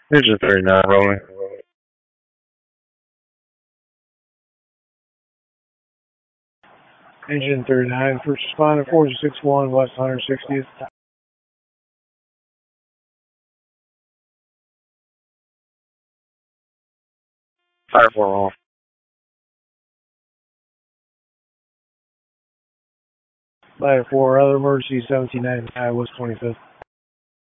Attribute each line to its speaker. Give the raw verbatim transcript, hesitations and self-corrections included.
Speaker 1: Engine thirty-nine rolling.
Speaker 2: Engine thirty-nine, first responder, four six one, West one hundred sixtieth.
Speaker 1: Fire four off.
Speaker 2: Ladder four, other emergency, seventeen ninety-nine, West twenty-fifth.